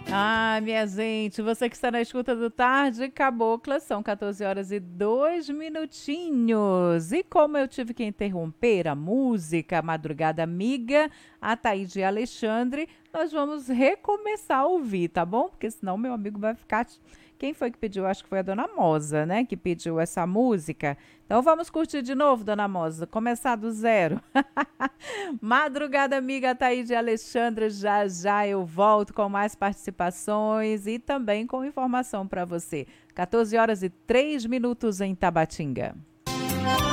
Ah, minha gente, você que está na escuta do Tarde Cabocla, são 14 horas e 2 minutinhos. E como eu tive que interromper a música Madrugada Amiga, a Thaís e Alexandre, nós vamos recomeçar a ouvir, tá bom? Porque senão meu amigo vai ficar. Quem foi que pediu? Acho que foi a Dona Moza, né? Que pediu essa música. Então vamos curtir de novo, Dona Moza. Começar do zero. Madrugada Amiga, Thaís e Alexandre, já já eu volto com mais participações e também com informação para você. 14 horas e 3 minutos em Tabatinga.